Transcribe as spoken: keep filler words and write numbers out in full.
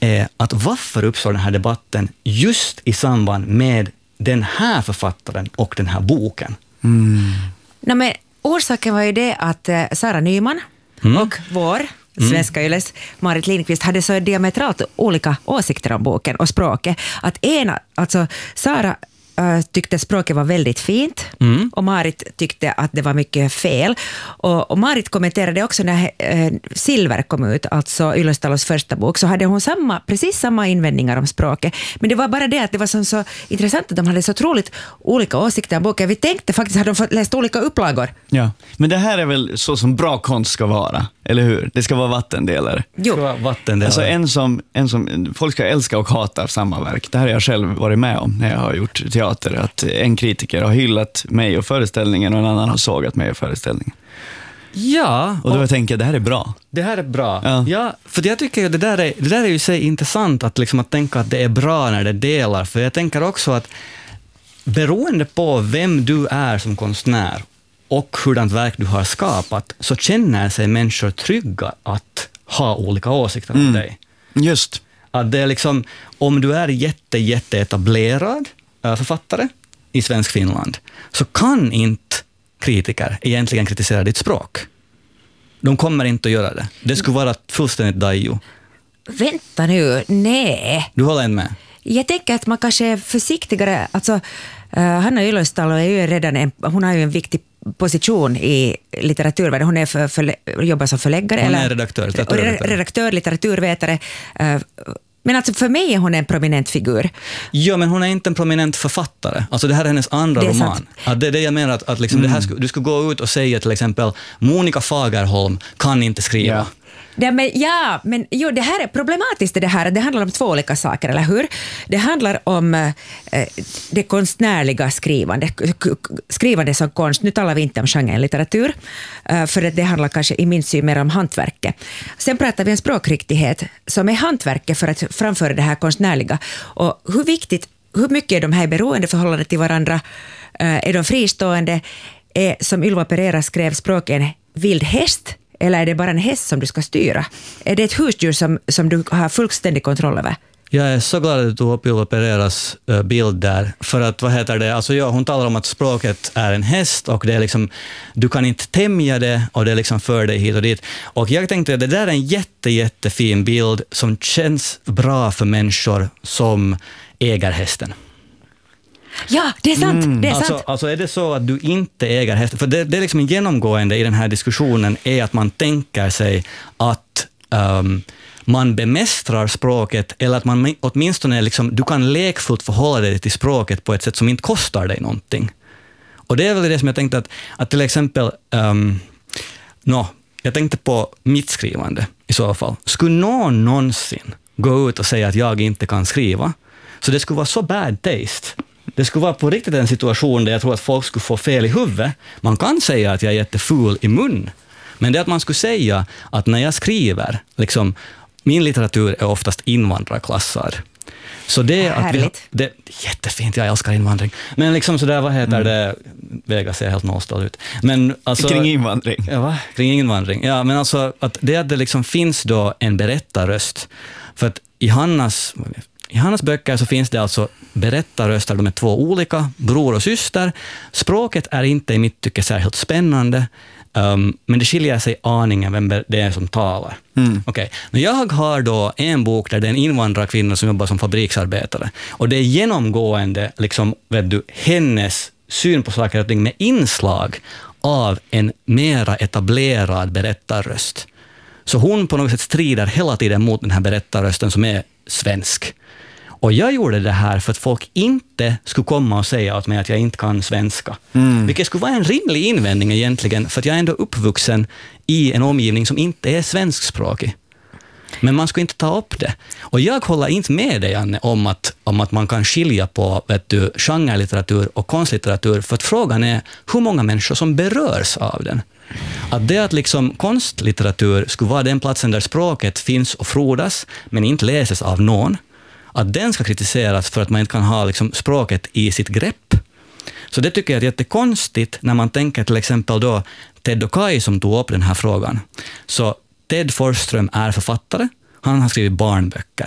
är att varför uppstår den här debatten just i samband med den här författaren och den här boken? Mm. No, men orsaken var ju det att uh, Sara Nyman Mm. och vår Svenska Yles Marit Lindqvist hade så diametralt olika åsikter om boken och språket. Att ena, alltså Sara uh, tyckte språket var väldigt fint Mm. och Marit tyckte att det var mycket fel. Och, och Marit kommenterade också när uh, Silver kom ut, alltså Ylöstalos första bok, så hade hon samma, precis samma invändningar om språket. Men det var bara det att det var så, så intressant att de hade så otroligt olika åsikter om boken. Vi tänkte faktiskt, hade de fått läst olika upplagor. Ja, men det här är väl så som bra konst ska vara, eller hur? Det ska vara vattendelare. Jo. Så vattendelare. Alltså en som, en som, folk ska älska och hata samma verk. Det här har jag själv varit med om när jag har gjort teater. Att en kritiker har hyllat mig och föreställningen och en annan har sågat mig och föreställningen. Ja, Och då tänker jag, det här är bra. det här är bra. Ja. Ja, för jag tycker ju det där är, det där är ju så intressant att, liksom, att tänka att det är bra när det delar. För jag tänker också att beroende på vem du är som konstnär och hurdant verk du har skapat, så känner sig människor trygga att ha olika åsikter om Mm. dig. Just. Att det är liksom, om du är jätte, jätte etablerad äh, författare i svensk Finland, så kan inte kritiker egentligen kritisera ditt språk. De kommer inte att göra det. Det skulle vara fullständigt dajo. Vänta nu, nej. Du håller inte med? Jag tänker att man kanske är försiktigare. Alltså, uh, Hanna Ylöstalo är ju redan en, hon har ju en viktig position i litteraturvärlden. Hon är för, för, jobbar som förläggare. Hon är eller, redaktör, och litteraturvetare. redaktör, litteraturvetare. Uh, men alltså för mig är hon en prominent figur. Ja, men hon är inte en prominent författare. Alltså det här är hennes andra Det är roman. sant. Att det är det jag menar, att, att liksom det här skulle, du skulle gå ut och säga till exempel Monica Fagerholm kan inte skriva. Ja. Ja, men, ja, men jo, det här är problematiskt. Det här. Det handlar om två olika saker, eller hur? Det handlar om eh, det konstnärliga skrivande. Skrivande som konst. Nu talar vi inte om genren litteratur, eh, för att det handlar kanske i min syn mer om hantverket. Sen pratar vi om språkriktighet som är hantverket för att framföra det här konstnärliga. Och hur viktigt, hur mycket är de här beroendeförhållanden till varandra? Eh, är de fristående? Är, som Ylva Pereira skrev, språk en vild häst? Eller är det bara en häst som du ska styra? Är det ett husdjur som, som du har fullständig kontroll över? Jag är så glad att du tog upp Ylva Pereiras uh, bild där. För att, vad heter det, alltså ja, hon talar om att språket är en häst och det är liksom, du kan inte tämja det och det liksom för dig hit och dit. Och jag tänkte att det där är en jätte, jättefin bild som känns bra för människor som äger hästen. Ja, det är sant. Mm. Det är Alltså, sant. alltså är det så att du inte äger hästen? För det, det är liksom en genomgående i den här diskussionen är att man tänker sig att um, man bemästrar språket eller att man åtminstone liksom, du kan lekfullt förhålla dig till språket på ett sätt som inte kostar dig någonting. Och det är väl det som jag tänkte att, att till exempel um, no, jag tänkte på mitt skrivande i så fall. Skulle någon någonsin gå ut och säga att jag inte kan skriva, så det skulle vara så bad taste. Det skulle vara på riktigt en situation där jag tror att folk skulle få fel i huvudet. Man kan säga att jag är jätteful i mun, men det att man skulle säga att när jag skriver, liksom, min litteratur är oftast invandrarklassad. Så det att vi, det är jättefint, jag älskar invandring. Men liksom sådär, vad heter mm. det? Vega ser helt nollstall ut. Men alltså, kring invandring. Ja, va? Kring invandring. Ja, men alltså att det att det liksom finns då en berättarröst. För att i Hannas... I Hannas böcker så finns det alltså berättarröster, de är två olika, bror och syster. Språket är inte i mitt tycke särskilt spännande, um, men det skiljer sig aningen vem det är som talar. Mm. Okay. Jag har då en bok där det är en invandrarkvinna som jobbar som fabriksarbetare, och det är genomgående liksom, vet du, hennes syn på saker och ting med inslag av en mera etablerad berättarröst. Så hon på något sätt strider hela tiden mot den här berättarrösten som är svensk. Och jag gjorde det här för att folk inte skulle komma och säga åt mig att jag inte kan svenska. Mm. Vilket skulle vara en rimlig invändning egentligen, för att jag är ändå uppvuxen i en omgivning som inte är svenskspråkig. Men man skulle inte ta upp det. Och jag håller inte med dig, Anne, om att, om att man kan skilja på, vet du, genrelitteratur och konstlitteratur, för att frågan är hur många människor som berörs av den. Att det att liksom konstlitteratur skulle vara den platsen där språket finns och frodas, men inte läses av någon, att den ska kritiseras för att man inte kan ha liksom språket i sitt grepp. Så det tycker jag är jättekonstigt när man tänker till exempel då Ted och Kai som tog upp den här frågan. Så Ted Forsström är författare, han har skrivit barnböcker.